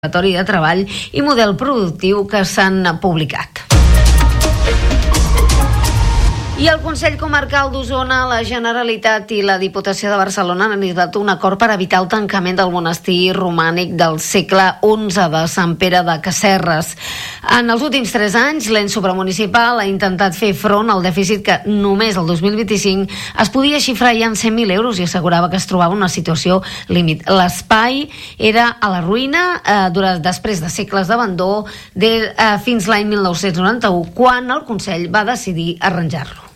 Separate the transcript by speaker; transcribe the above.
Speaker 1: Laboratori de Treball i Model Productiu que s'han publicat. I el Consell Comarcal d'Osona, la Generalitat i la Diputació de Barcelona han arribat a un acord per evitar el tancament del monestir romànic del segle XI de Sant Pere de Casserres. En els últims 3 anys, l'ens supramunicipal ha intentat fer front al dèficit que només el 2025 es podia xifrar ja en 100.000 euros i assegurava que es trobava en una situació límit. L'espai era a la ruïna després de segles d'abandó fins l'any 1991, quan el Consell va decidir arranjar-lo.